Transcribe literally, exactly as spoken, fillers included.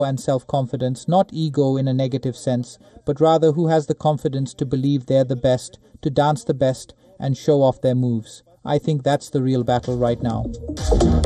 and self-confidence, not ego in a negative sense, but rather who has the confidence to believe they're the best, to dance the best, and show off their moves. I think that's the real battle right now.